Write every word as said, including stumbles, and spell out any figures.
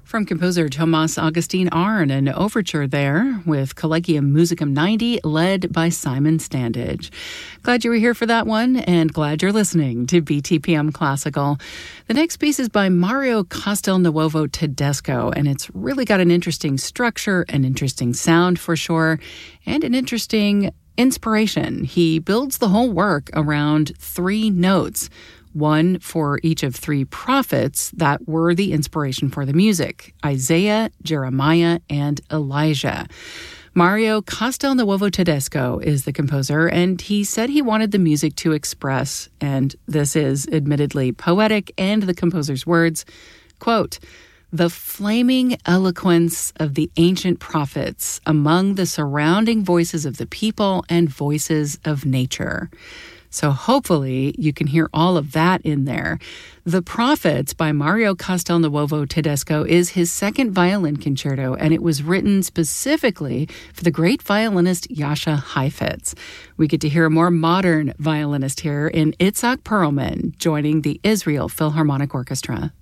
From composer Thomas Augustin Arne, an overture there with Collegium Musicum ninety, led by Simon Standage. Glad you were here for that one, and glad you're listening to B T P M Classical. The next piece is by Mario Castelnuovo Tedesco, and it's really got an interesting structure, an interesting sound for sure, and an interesting inspiration. He builds the whole work around three notes, one for each of three prophets that were the inspiration for the music: Isaiah, Jeremiah, and Elijah. Mario Castelnuovo Tedesco is the composer, and he said he wanted the music to express, and this is admittedly poetic and the composer's words, quote, "the flaming eloquence of the ancient prophets among the surrounding voices of the people and voices of nature." So hopefully you can hear all of that in there. The Prophets by Mario Castelnuovo Tedesco is his second violin concerto, and it was written specifically for the great violinist Jascha Heifetz. We get to hear a more modern violinist here in Itzhak Perlman joining the Israel Philharmonic Orchestra.